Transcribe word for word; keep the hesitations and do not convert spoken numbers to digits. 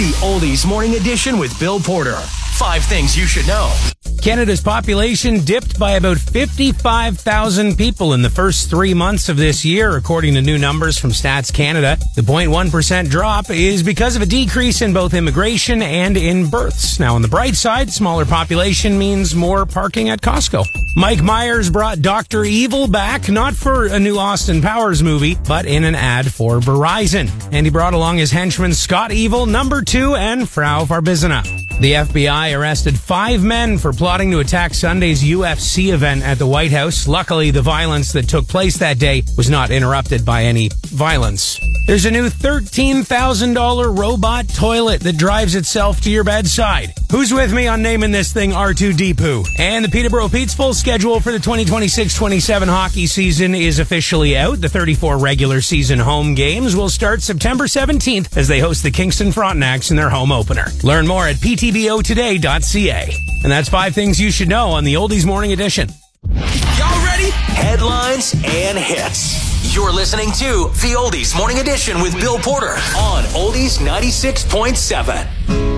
The Oldies Morning Edition with Bill Porter. Five things you should know. Canada's population dipped by about fifty-five thousand people in the first three months of this year, according to new numbers from Stats Canada. The zero point one percent drop is because of a decrease in both immigration and in births. Now, on the bright side, smaller population means more parking at Costco. Mike Myers brought Doctor Evil back, not for a new Austin Powers movie, but in an ad for Verizon. And he brought along his henchman Scott Evil, Number Two, and Frau Farbizina. The F B I arrested five men for plotting to attack Sunday's U F C event at the White House. Luckily, the violence that took place that day was not interrupted by any violence. There's a new thirteen thousand dollars robot toilet that drives itself to your bedside. Who's with me on naming this thing R two D two? And the Peterborough Pete's full schedule for the twenty twenty-six twenty-seven hockey season is officially out. The thirty-four regular season home games will start September seventeenth as they host the Kingston Frontenacs in their home opener. Learn more at p t b o today dot c a. And that's five things you should know on the Oldies Morning Edition. Y'all ready? Headlines and hits. You're listening to the Oldies Morning Edition with Bill Porter on Oldies ninety-six point seven.